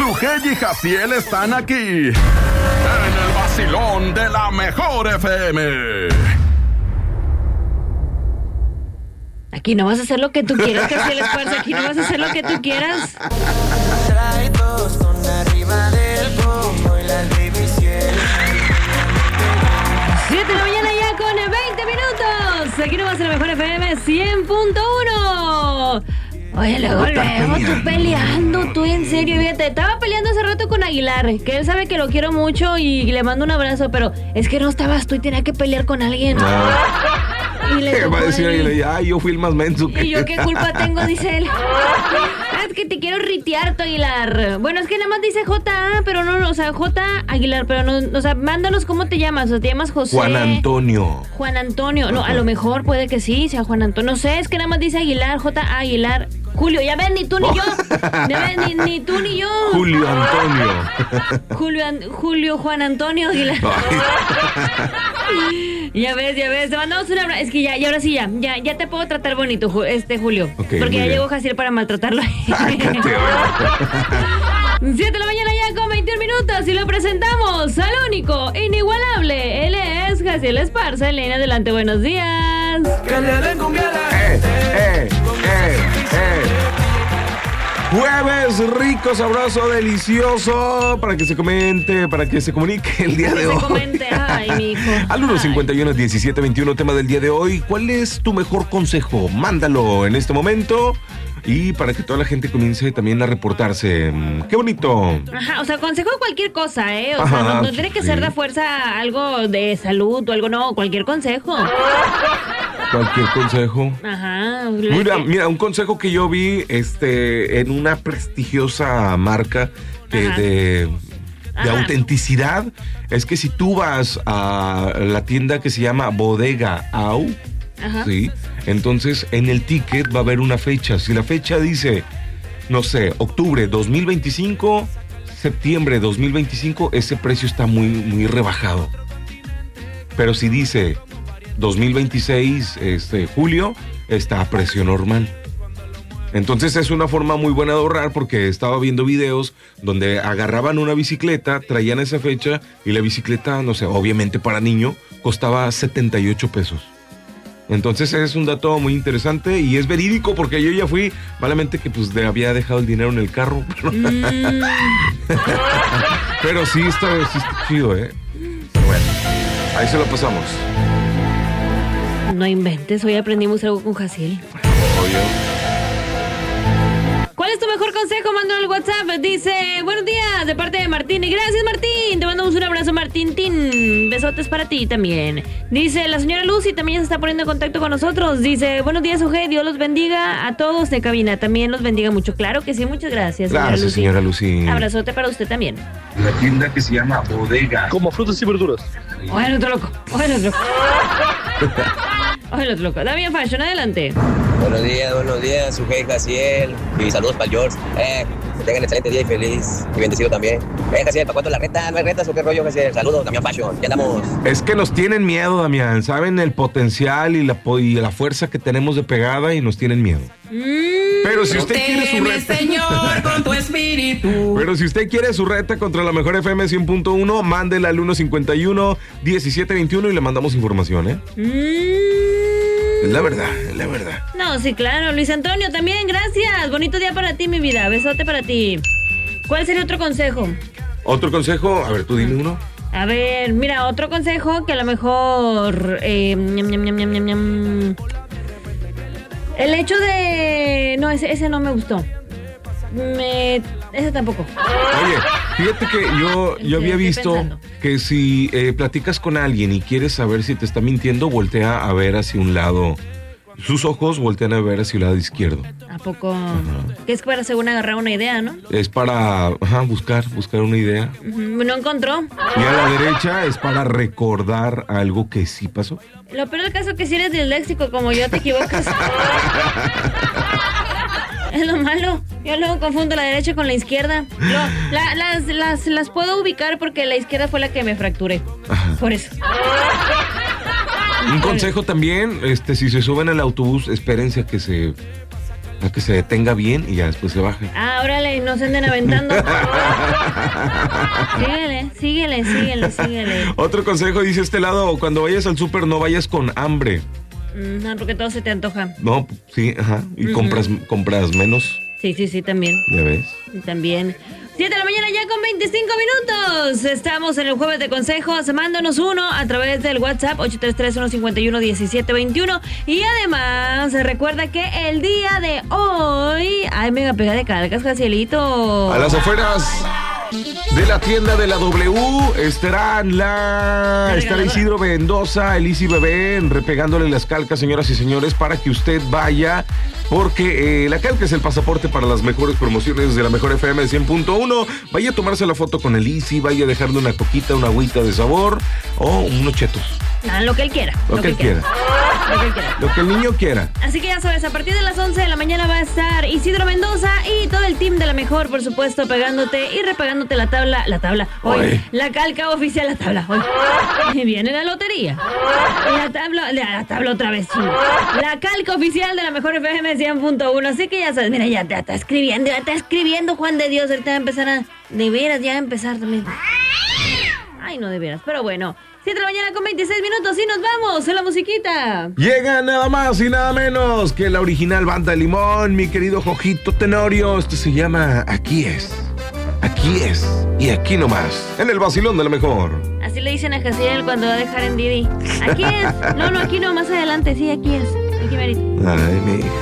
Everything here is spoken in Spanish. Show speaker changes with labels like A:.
A: Sujei y Jaciel están aquí en el vacilón de la mejor FM.
B: Aquí no vas a hacer lo que tú quieras, Jaciel Esparza. Aquí no vas a hacer lo que tú quieras.
C: Trae todos con arriba del combo y las baby
B: 7 de la mañana ya con 20 minutos. Aquí no va a ser la mejor FM 100.1. Oye, luego tú peleando, tú en serio, fíjate, estaba peleando hace rato con Aguilar, que él sabe que lo quiero mucho y le mando un abrazo, pero es que no estabas tú y tenía que pelear con alguien. Y le
D: va a decir Aguilar, yo fui el más menso.
B: ¿Y yo qué culpa tengo? Dice él. Es que te quiero ritear, tu Aguilar. Bueno, es que nada más dice J.A., pero no, o sea, J. Aguilar, pero no, o sea, mándanos cómo te llamas, o sea, te llamas José.
D: Juan Antonio.
B: Juan Antonio, no, a lo mejor puede que sí, sea Juan Antonio. No sé, es que nada más dice Aguilar, J.A. Aguilar. Julio, ya ven, ni tú ni yo. Ya ven, ni tú ni yo.
D: Julio Antonio.
B: Julio Juan Antonio Aguilar. Ya ves, te mandamos una abrazo. Es que ya ahora sí ya te puedo tratar bonito, Julio.
D: Okay,
B: porque ya
D: bien.
B: llegó Jaciel para maltratarlo. 7 de la mañana ya con 21 minutos y lo presentamos al único, inigualable. Él es Jaciel Esparza. Elena, adelante, buenos días.
C: Que le den cumbia a la
D: Jueves rico, sabroso, delicioso, para que se comente, para que se comunique el día de hoy.
B: Se comente, ay, mi hijo.
D: Al 151-1721, tema del día de hoy. ¿Cuál es tu mejor consejo? Mándalo en este momento. Y para que toda la gente comience también a reportarse. ¡Qué bonito!
B: Ajá, o sea, consejo cualquier cosa, ¿eh? O sea, no tiene que ser de fuerza algo de salud o algo, no, cualquier consejo.
D: Cualquier consejo.
B: Ajá.
D: Mira, un consejo que yo vi en una prestigiosa marca de autenticidad es que si tú vas a la tienda que se llama Bodega Au, ¿sí? Entonces en el ticket va a haber una fecha. Si la fecha dice, no sé, octubre 2025, septiembre 2025, ese precio está muy, muy rebajado. Pero si dice 2026, julio, está a precio normal. Entonces es una forma muy buena de ahorrar, porque estaba viendo videos donde agarraban una bicicleta, traían esa fecha y la bicicleta, no sé, obviamente para niño, costaba 78 pesos. Entonces es un dato muy interesante y es verídico, porque yo ya fui, malamente que pues había dejado el dinero en el carro. Pero sí está chido, Pero bueno, ahí se lo pasamos.
B: No inventes, hoy aprendimos algo con Jaciel.
D: Obvio.
B: ¿Cuál es tu mejor consejo? Mándalo al WhatsApp. Dice, buenos días, de parte de Martín. Y gracias, Martín. Te mandamos un abrazo, Martín. Besotes para ti también. Dice, la señora Lucy también ya se está poniendo en contacto con nosotros. Dice, buenos días, Uje. Dios los bendiga a todos de cabina. También los bendiga mucho. Claro que sí, muchas gracias, señora
D: Gracias,
B: Lucy.
D: señora Lucy.
B: Abrazote para usted también.
D: La tienda que se llama Bodega.
E: Como frutas y verduras.
B: Oye, el otro loco. Damián Fashion, adelante.
F: Buenos días, Sujei, Jaciel. Y saludos para el George. Que tengan excelente día y feliz y bendecido también. Jaciel, ¿para cuándo la reta? ¿No hay retas o qué rollo, Jaciel? Saludos, Damián Fashion. Ya andamos.
D: Es que nos tienen miedo, Damián. Saben el potencial y la fuerza que tenemos de pegada y nos tienen miedo. Pero si usted quiere su reta,
C: Señor, con tu espíritu.
D: Pero si usted quiere su reta contra la mejor FM 100.1, mándela al 151-1721 y le mandamos información, Es la verdad.
B: No, sí, claro. Luis Antonio, también, gracias. Bonito día para ti, mi vida. Besote para ti. ¿Cuál sería otro consejo?
D: Otro consejo, a ver, tú dime uno.
B: A ver, mira, otro consejo que a lo mejor... El hecho de... No, ese no me gustó. Ese tampoco.
D: Oye, fíjate que yo había visto
B: pensando
D: que si platicas con alguien y quieres saber si te está mintiendo, voltea a ver hacia un lado. Sus ojos voltean a ver hacia el lado izquierdo.
B: ¿A poco? Que es para según agarrar una idea, ¿no?
D: Es para buscar una idea.
B: No encontró.
D: Y a la derecha es para recordar algo que sí pasó.
B: Lo peor del caso es que si eres disléxico como yo, te equivocas. Es lo malo. Yo luego confundo la derecha con la izquierda. Las puedo ubicar porque la izquierda fue la que me fracturé. Por eso.
D: Un consejo también, si se suben al autobús, espérense a que se a que se detenga bien y ya después se baje.
B: Ah, órale, no se anden aventando. Síguele.
D: Otro consejo dice este lado, cuando vayas al súper no vayas con hambre.
B: No, porque todo se te antoja.
D: No, sí, ajá. Y compras menos.
B: Sí, también.
D: Ya ves.
B: También. 7 de la mañana ya con 25 minutos. Estamos en el jueves de consejos. Mándanos uno a través del WhatsApp 833-151-1721. Y además, recuerda que el día de hoy hay mega pega de calcas, Jacielito.
D: A las afueras de la tienda de la W estará Isidro Mendoza, el Easy Bebé, repegándole las calcas, señoras y señores, para que usted vaya, porque la calca es el pasaporte para las mejores promociones de la mejor FM de 100.1. Vaya a tomarse la foto con el Easy, vaya a dejarle una coquita, una agüita de sabor o unos chetos.
B: Lo que él quiera.
D: Lo que él quiera. Lo que el niño quiera.
B: Así que ya sabes, a partir de las 11 de la mañana va a estar Isidro Mendoza y todo el team de la mejor, por supuesto, pegándote y repegándote la tabla, la calca oficial, la tabla, hoy. Y viene la lotería. La tabla otra vez, sí. La calca oficial de la mejor FM 100.1, así que ya sabes, mira, ya está escribiendo Juan de Dios, ahorita va a empezar de veras, ya va a empezar también. Ay, no de veras, pero bueno. 7 de la mañana con 26 minutos y nos vamos en la musiquita.
D: Llega nada más y nada menos que la original Banda de Limón, mi querido Jojito Tenorio. Esto se llama Aquí es y aquí nomás, en el vacilón de la mejor.
B: Así le dicen a Jaciel cuando va a dejar en Didi. Aquí es. No, aquí no, más adelante, sí, aquí es. Aquí merito.
D: Ay, mi hija.